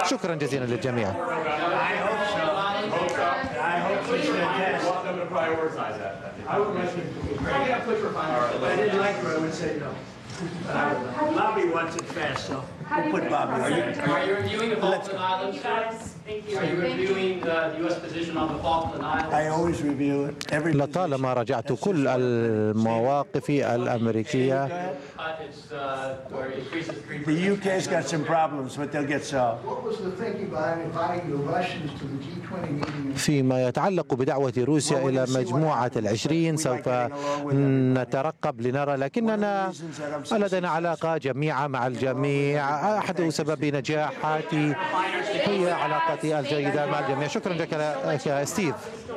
شكرا جزيلا للجميع. Bobby wants it fast, so we'll put Bobby on. Are you reviewing the Falkland Islands? Are you reviewing the U.S. position on the Falkland Islands? I always review it. Every لطالما راجعت كل المواقف الأمريكية. The UK's got some problems, but they'll get solved. What was the thinking behind inviting the Russians to the G20 meeting? فيما يتعلق بدعوة روسيا إلى مجموعة ال20 سوف نترقب لنرى، لكننا لدينا علاقة جميعة مع الجميع. أحد أسباب نجاحاتي هي علاقتي الجيدة مع الجميع. شكرا لك يا ستيف.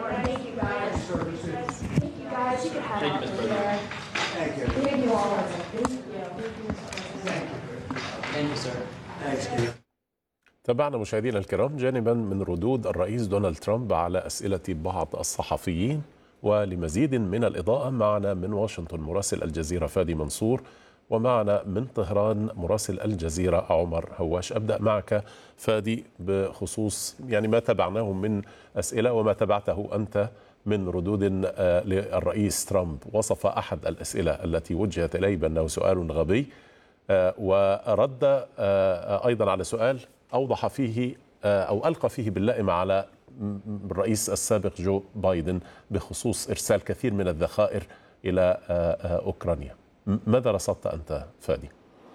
تابعنا مشاهدينا الكرام جانبا من ردود الرئيس دونالد ترامب على أسئلة بعض الصحفيين، ولمزيد من الإضاءة معنا من واشنطن مراسل الجزيرة فادي منصور، ومعنا من طهران مراسل الجزيرة عمر هواش. أبدأ معك فادي بخصوص ما تابعناه من أسئلة وما تبعته أنت من ردود للرئيس ترامب. وصف أحد الأسئلة التي وجهت إليه بأنه سؤال غبي، ورد أيضا على سؤال أوضح فيه أو ألقى فيه باللائم على الرئيس السابق جو بايدن بخصوص إرسال كثير من الذخائر إلى أوكرانيا. ماذا رصدت أنت فادي؟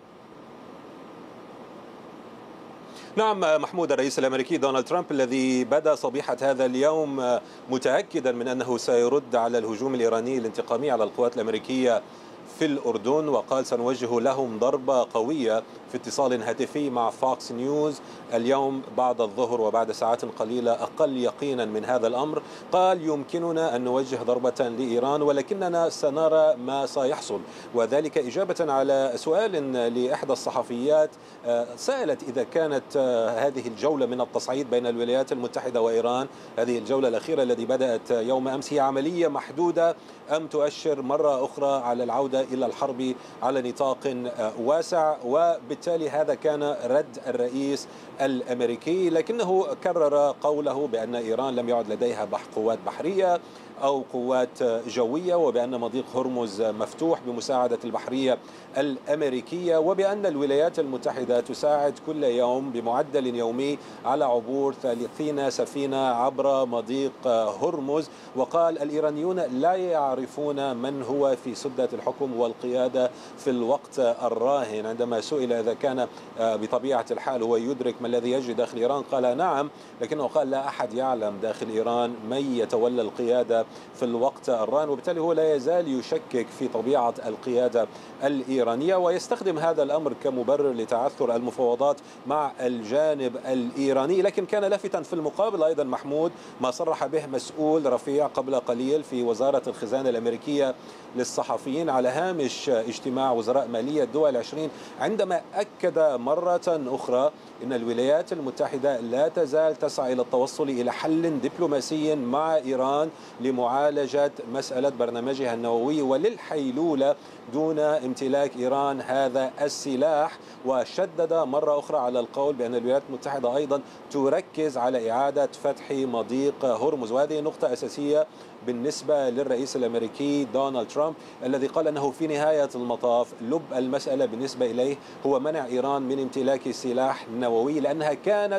نعم محمود، الرئيس الأمريكي دونالد ترامب الذي بدأ صبيحة هذا اليوم متأكدا من أنه سيرد على الهجوم الإيراني الانتقامي على القوات الأمريكية في الأردن، وقال سنوجه لهم ضربة قوية في اتصال هاتفي مع فوكس نيوز اليوم بعد الظهر وبعد ساعات قليلة أقل يقينا من هذا الأمر. قال يمكننا أن نوجه ضربة لإيران ولكننا سنرى ما سيحصل، وذلك إجابة على سؤال لإحدى الصحفيات سألت إذا كانت هذه الجولة من التصعيد بين الولايات المتحدة وإيران، هذه الجولة الأخيرة التي بدأت يوم أمس، هي عملية محدودة أم تؤشر مرة أخرى على العودة إلى الحرب على نطاق واسع؟ وبالتالي هذا كان رد الرئيس الأمريكي، لكنه كرر قوله بأن إيران لم يعد لديها قوات بحرية أو قوات جوية، وبأن مضيق هرمز مفتوح بمساعدة البحرية الأمريكية، وبأن الولايات المتحدة تساعد كل يوم بمعدل يومي على عبور 30 سفينة عبر مضيق هرمز. وقال الإيرانيون لا يعرفون من هو في سدة الحكم والقيادة في الوقت الراهن. عندما سئل إذا كان بطبيعة الحال هو يدرك ما الذي يجري داخل إيران قال نعم، لكنه قال لا أحد يعلم داخل إيران من يتولى القيادة في الوقت الراهن، وبالتالي هو لا يزال يشكك في طبيعة القيادة الإيرانية، ويستخدم هذا الأمر كمبرر لتعثر المفاوضات مع الجانب الإيراني. لكن كان لافتا في المقابل أيضا محمود ما صرح به مسؤول رفيع قبل قليل في وزارة الخزانة الأمريكية للصحفيين على هامش اجتماع وزراء مالية الدول 20، عندما أكد مرة أخرى أن الولايات المتحدة لا تزال تسعى إلى التوصل إلى حل دبلوماسي مع إيران لمعالجة مسألة برنامجها النووي وللحيلولة دون امتلاك إيران هذا السلاح. وشدد مرة أخرى على القول بأن الولايات المتحدة أيضا تركز على إعادة فتح مضيق هرمز، وهذه نقطة أساسية بالنسبة للرئيس الأمريكي دونالد ترامب الذي قال أنه في نهاية المطاف لب المسألة بالنسبة إليه هو منع إيران من امتلاك سلاح نووي، لأنها كانت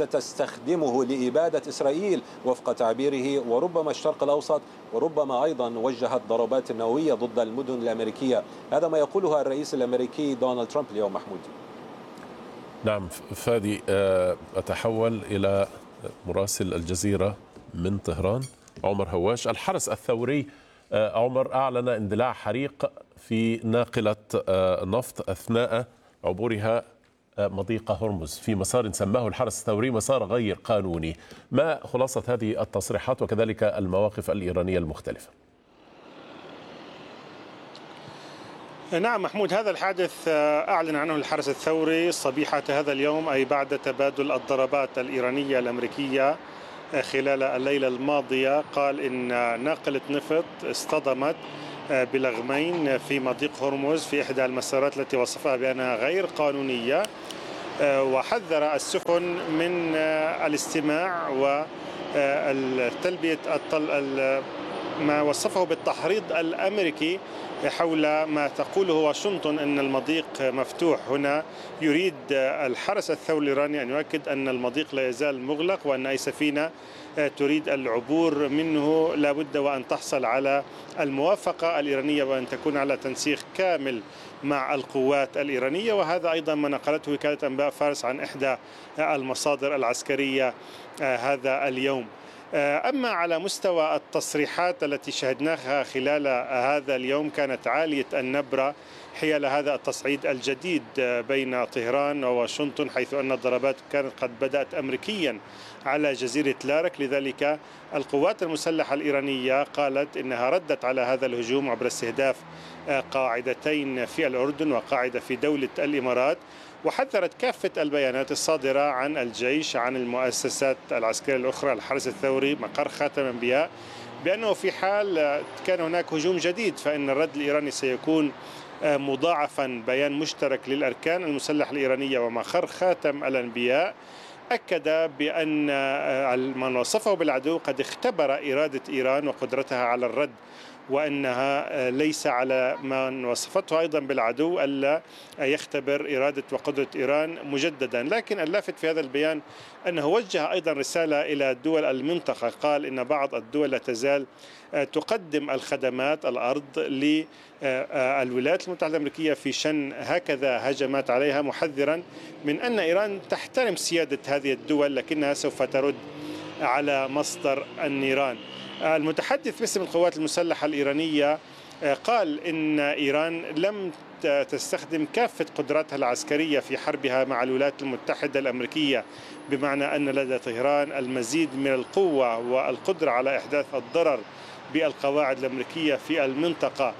ستستخدمه لإبادة إسرائيل وفق تعبيره، وربما الشرق الأوسط، وربما أيضا وجهت ضربات نووية ضد المدن الأمريكية. هذا ما يقوله الرئيس الأمريكي دونالد ترامب اليوم محمود. نعم فادي، أتحول إلى مراسل الجزيرة من طهران عمر هواش. الحرس الثوري عمر أعلن اندلاع حريق في ناقلة نفط أثناء عبورها مضيق هرمز في مسار سماه الحرس الثوري مسار غير قانوني. ما خلاصة هذه التصريحات وكذلك المواقف الإيرانية المختلفة؟ نعم محمود، هذا الحادث أعلن عنه الحرس الثوري صبيحة هذا اليوم، أي بعد تبادل الضربات الإيرانية الأمريكية خلال الليلة الماضية. قال إن ناقلة نفط اصطدمت بلغمين في مضيق هرمز في إحدى المسارات التي وصفها بأنها غير قانونية. وحذر السفن من الاستماع وتلبية ما وصفه بالتحريض الأمريكي حول ما تقوله واشنطن أن المضيق مفتوح. هنا يريد الحرس الثوري الإيراني أن يؤكد أن المضيق لا يزال مغلق، وأن أي سفينة تريد العبور منه لابد وأن تحصل على الموافقة الإيرانية وأن تكون على تنسيق كامل مع القوات الإيرانية. وهذا أيضا ما نقلته وكالة أنباء فارس عن إحدى المصادر العسكرية هذا اليوم. أما على مستوى التصريحات التي شهدناها خلال هذا اليوم كانت عالية النبرة حيال هذا التصعيد الجديد بين طهران وواشنطن، حيث أن الضربات كانت قد بدأت أمريكيا على جزيرة لارك. لذلك القوات المسلحة الإيرانية قالت إنها ردت على هذا الهجوم عبر استهداف قاعدتين في الأردن وقاعدة في دولة الإمارات، وحذرت كافة البيانات الصادرة عن الجيش عن المؤسسات العسكرية الأخرى الحرس الثوري مقر خاتم الأنبياء بأنه في حال كان هناك هجوم جديد فإن الرد الإيراني سيكون مضاعفا. بيان مشترك للأركان المسلحة الإيرانية ومقر خاتم الأنبياء أكد بأن من وصفه بالعدو قد اختبر إرادة إيران وقدرتها على الرد، وأنها ليس على من وصفته أيضا بالعدو ألا يختبر إرادة وقدرة إيران مجددا. لكن اللافت في هذا البيان أنه وجه أيضا رسالة إلى دول المنطقة، قال إن بعض الدول لا تزال تقدم الخدمات الأرض للولايات المتحدة الأمريكية في شن هكذا هجمات عليها، محذرا من أن إيران تحترم سيادة هذه الدول لكنها سوف ترد على مصدر النيران. المتحدث باسم القوات المسلحة الإيرانية قال إن إيران لم تستخدم كافة قدراتها العسكرية في حربها مع الولايات المتحدة الأمريكية، بمعنى أن لدى طهران المزيد من القوة والقدرة على إحداث الضرر بالقواعد الأمريكية في المنطقة.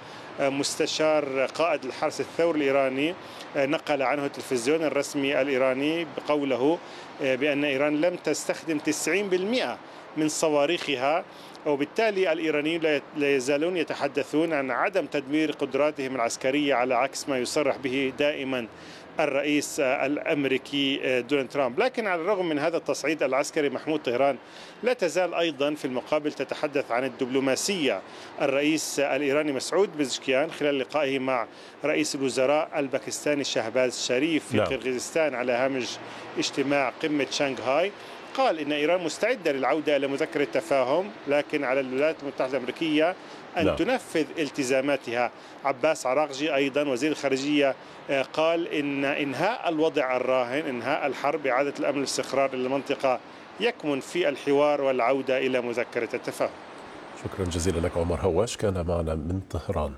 مستشار قائد الحرس الثوري الإيراني نقل عنه التلفزيون الرسمي الإيراني بقوله بأن إيران لم تستخدم 90% من صواريخها، وبالتالي الإيرانيون لا يزالون يتحدثون عن عدم تدمير قدراتهم العسكرية على عكس ما يصرح به دائما الرئيس الأمريكي دونالد ترامب. لكن على الرغم من هذا التصعيد العسكري محمود، طهران لا تزال أيضا في المقابل تتحدث عن الدبلوماسية. الرئيس الإيراني مسعود بزشكيان خلال لقائه مع رئيس الوزراء الباكستاني شهباز شريف في قرغيزستان على هامش اجتماع قمة شنغهاي قال إن إيران مستعدة للعودة إلى مذكرة تفاهم، لكن على الولايات المتحدة الأمريكية أن تنفذ التزاماتها. عباس عراقجي أيضا وزير الخارجية قال إن إنهاء الوضع الراهن، إنهاء الحرب، إعادة الأمن والاستقرار للمنطقة يكمن في الحوار والعودة إلى مذكرة التفاهم. شكرا جزيلا لك عمر هواش، كان معنا من طهران.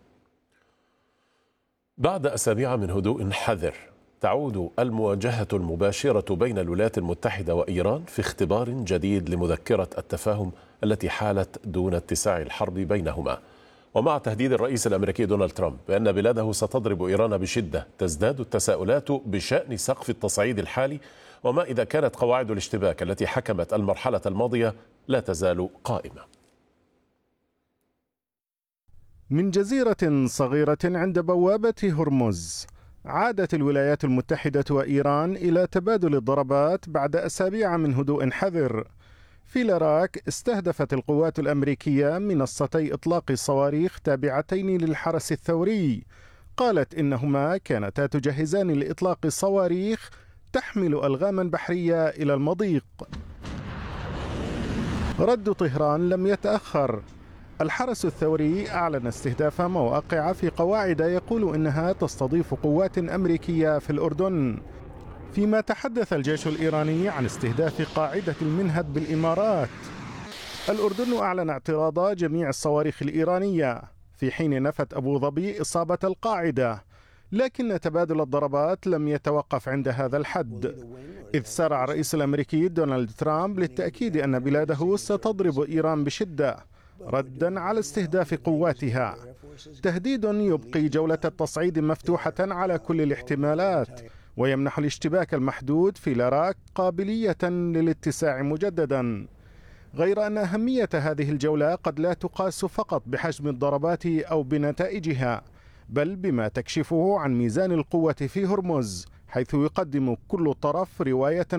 بعد أسابيع من هدوء حذر تعود المواجهة المباشرة بين الولايات المتحدة وإيران في اختبار جديد لمذكرة التفاهم التي حالت دون اتساع الحرب بينهما. ومع تهديد الرئيس الأمريكي دونالد ترامب بأن بلاده ستضرب إيران بشدة، تزداد التساؤلات بشأن سقف التصعيد الحالي، وما إذا كانت قواعد الاشتباك التي حكمت المرحلة الماضية لا تزال قائمة. من جزيرة صغيرة عند بوابة هرمز، عادت الولايات المتحدة وإيران إلى تبادل الضربات بعد أسابيع من هدوء حذر. في لاراك استهدفت القوات الأمريكية منصتي إطلاق صواريخ تابعتين للحرس الثوري، قالت إنهما كانتا تجهزان لإطلاق صواريخ تحمل ألغاما بحرية إلى المضيق. رد طهران لم يتأخر. الحرس الثوري أعلن استهداف مواقع في قواعد يقول إنها تستضيف قوات أمريكية في الأردن، فيما تحدث الجيش الإيراني عن استهداف قاعدة المنهد بالإمارات. الأردن أعلن اعتراض جميع الصواريخ الإيرانية، في حين نفت أبو ظبي إصابة القاعدة، لكن تبادل الضربات لم يتوقف عند هذا الحد، إذ سارع الرئيس الأمريكي دونالد ترامب للتأكيد أن بلاده ستضرب إيران بشدة ردا على استهداف قواتها، تهديد يبقي جولة التصعيد مفتوحة على كل الاحتمالات، ويمنح الاشتباك المحدود في لاراك قابلية للاتساع مجددا. غير أن أهمية هذه الجولة قد لا تقاس فقط بحجم الضربات أو بنتائجها، بل بما تكشفه عن ميزان القوة في هرمز حيث يقدم كل طرف رواية